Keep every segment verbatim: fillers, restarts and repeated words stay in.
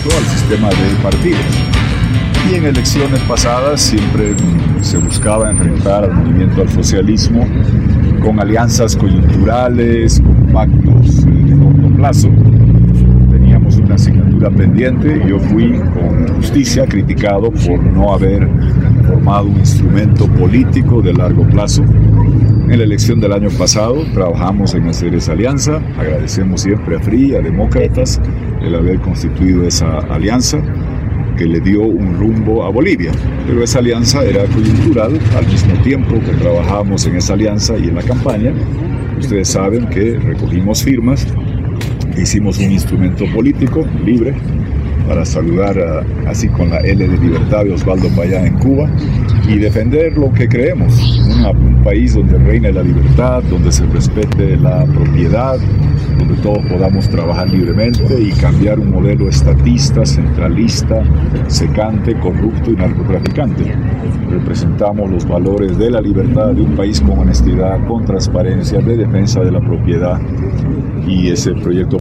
opuesto al sistema de partidos. Y en elecciones pasadas siempre se buscaba enfrentar al movimiento al socialismo con alianzas coyunturales, con pactos de corto plazo. Teníamos una asignatura pendiente y yo fui con justicia criticado por no haber formado un instrumento político de largo plazo. En la elección del año pasado trabajamos en hacer esa alianza. Agradecemos siempre a F R I, a Demócratas, el haber constituido esa alianza que le dio un rumbo a Bolivia. Pero esa alianza era coyuntural, al mismo tiempo que trabajábamos en esa alianza y en la campaña. Ustedes saben que recogimos firmas, hicimos un instrumento político libre para saludar a, así con la L de libertad de Osvaldo Payá en Cuba y defender lo que creemos, una, un país donde reine la libertad, donde se respete la propiedad, donde todos podamos trabajar libremente y cambiar un modelo estatista, centralista, secante, corrupto y narcotraficante. Representamos los valores de la libertad de un país con honestidad, con transparencia, de defensa de la propiedad, y ese proyecto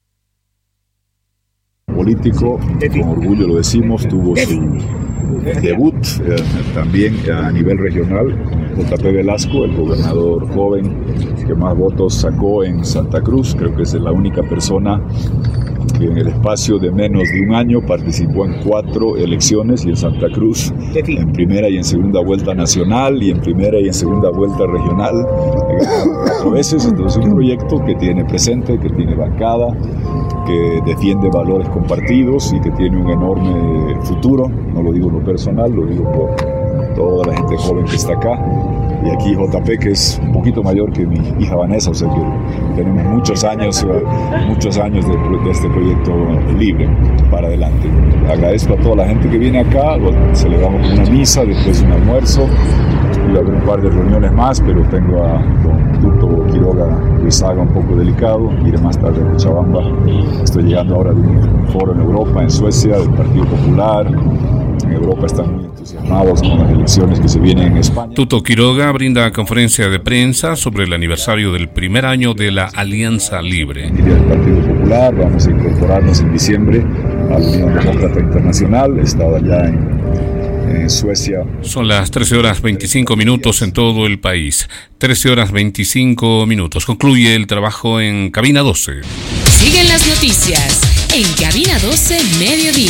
político, con orgullo lo decimos, tuvo su debut eh, también a nivel regional con J P Velasco, el gobernador joven que más votos sacó en Santa Cruz. Creo que es la única persona que en el espacio de menos de un año participó en cuatro elecciones, y en Santa Cruz en primera y en segunda vuelta nacional y en primera y en segunda vuelta regional cuatro veces. Entonces, un proyecto que tiene presente, que tiene bancada, que defiende valores compartidos y que tiene un enorme futuro. No lo digo en lo personal, lo digo por toda la gente joven que está acá. Y aquí J P, que es un poquito mayor que mi hija Vanessa, o sea que tenemos muchos años, muchos años de, de este proyecto libre para adelante. Agradezco a toda la gente que viene acá, celebramos una misa, después un almuerzo, iba a haber un par de reuniones más, pero tengo a don Tuto Quiroga Luisaga un poco delicado, iré más tarde a Cochabamba. Estoy llegando ahora de un foro en Europa, en Suecia, del Partido Popular. En Europa están muy entusiasmados con las elecciones que se vienen en España. Tuto Quiroga brinda conferencia de prensa sobre el aniversario del primer año de la Alianza Libre. El Partido Popular, vamos a incorporarnos en diciembre a la Unión Demócrata Internacional. He estado allá en, en Suecia. Son las trece horas veinticinco minutos en todo el país. trece horas veinticinco minutos. Concluye el trabajo en Cabina doce. Siguen las noticias en Cabina doce Mediodía.